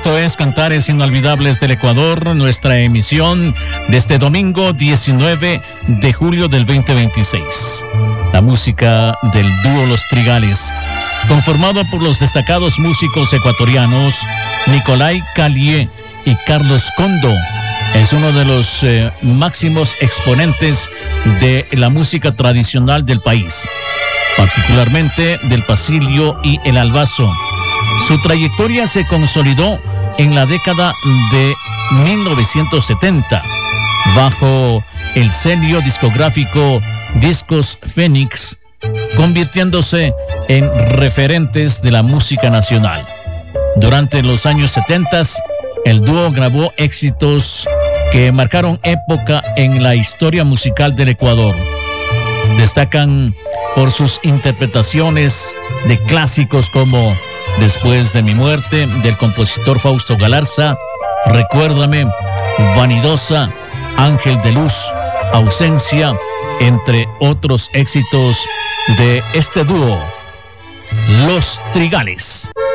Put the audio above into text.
Esto es Cantares Inolvidables del Ecuador, nuestra emisión de este domingo 19 de julio del 2026. La música del dúo Los Trigales, conformado por los destacados músicos ecuatorianos Nicolai Callié y Carlos Condo, es uno de los máximos exponentes de la música tradicional del país, particularmente del pasillo y el albazo. Su trayectoria se consolidó en la década de 1970 bajo el sello discográfico Discos Fénix, convirtiéndose en referentes de la música nacional. Durante los años 70, el dúo grabó éxitos que marcaron época en la historia musical del Ecuador. Destacan por sus interpretaciones de clásicos como Después de mi muerte, del compositor Fausto Galarza, Recuérdame, Vanidosa, Ángel de Luz, Ausencia, entre otros éxitos de este dúo, Los Trigales.